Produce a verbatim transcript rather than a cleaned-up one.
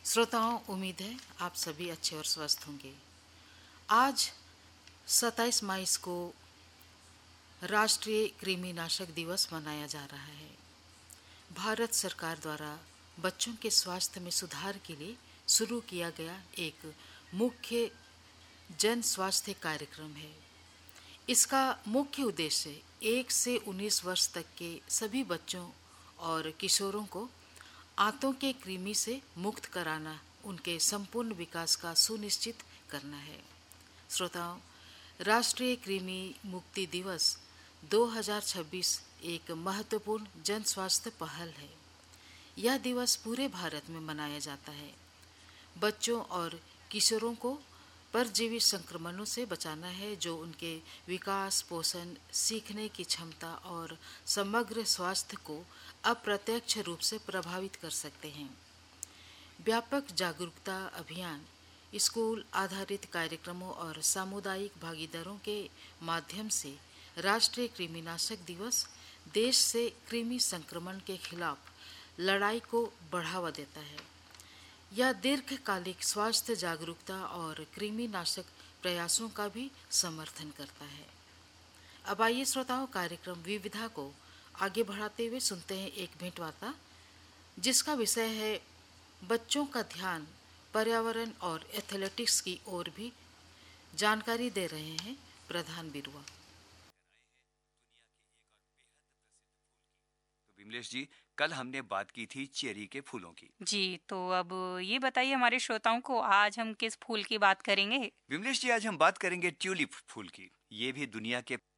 श्रोताओं, उम्मीद है आप सभी अच्छे और स्वस्थ होंगे। आज सत्ताईस मई को राष्ट्रीय कृमिनाशक दिवस मनाया जा रहा है। भारत सरकार द्वारा बच्चों के स्वास्थ्य में सुधार के लिए शुरू किया गया एक मुख्य जन स्वास्थ्य कार्यक्रम है। इसका मुख्य उद्देश्य एक से उन्नीस वर्ष तक के सभी बच्चों और किशोरों को आंतों के कृमि से मुक्त कराना, उनके संपूर्ण विकास का सुनिश्चित करना है। श्रोताओं, राष्ट्रीय कृमि मुक्ति दिवस दो हज़ार छब्बीस एक महत्वपूर्ण जन स्वास्थ्य पहल है। यह दिवस पूरे भारत में मनाया जाता है। बच्चों और किशोरों को परजीवी संक्रमणों से बचाना है जो उनके विकास, पोषण, सीखने की क्षमता और समग्र स्वास्थ्य को अप्रत्यक्ष रूप से प्रभावित कर सकते हैं। व्यापक जागरूकता अभियान, स्कूल आधारित कार्यक्रमों और सामुदायिक भागीदारों के माध्यम से राष्ट्रीय कृमिनाशक दिवस देश से कृमि संक्रमण के खिलाफ लड़ाई को बढ़ावा देता है। यह दीर्घकालिक स्वास्थ्य जागरूकता और कृमिनाशक प्रयासों का भी समर्थन करता है। अब आइए श्रोताओं, कार्यक्रम विविधा को आगे बढ़ाते हुए सुनते हैं एक भेंट वार्ता जिसका विषय है बच्चों का ध्यान पर्यावरण और एथलेटिक्स की ओर भी। जानकारी दे रहे हैं प्रधान बिरुआ। विमलेश जी, कल हमने बात की थी चेरी के फूलों की। जी, तो अब ये बताइए हमारे श्रोताओं को आज हम किस फूल की बात करेंगे? विमलेश जी, आज हम बात करेंगे ट्यूलिप फूल की। ये भी दुनिया के